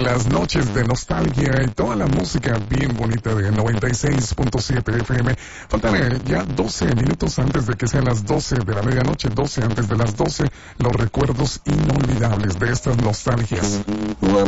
las noches de nostalgia y toda la música bien bonita de 96.7 FM. Faltan ya 12 minutos antes de que sean las 12 de la medianoche, 12 antes de las 12, los recuerdos inolvidables de estas nostalgias.